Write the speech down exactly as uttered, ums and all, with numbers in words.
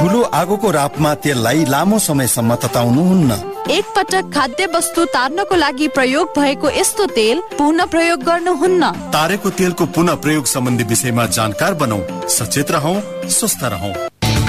ठुलो आगोको रापमा तेललाई लामो समयसम्म तताउनुहुन्न। एक पटक खाद्य वस्तु तार्नको लागि प्रयोग भएको यस्तो तेल पुनः प्रयोग गर्नुहुन्न। तारेको तेलको पुनः प्रयोग सम्बन्धी विषयमा जानकार बनौं, सचेत रहौं, स्वस्थ रहौं।